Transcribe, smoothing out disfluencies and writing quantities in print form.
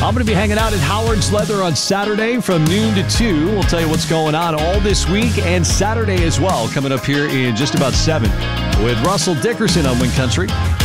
I'm going to be hanging out at Howard's Leather on Saturday from noon to 2. We'll tell you what's going on all this week and Saturday as well, coming up here in just about 7 with Russell Dickerson on Wind Country.